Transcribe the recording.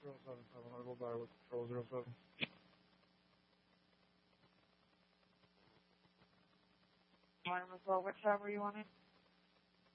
077, I'll go by with control 07. What time were you on it?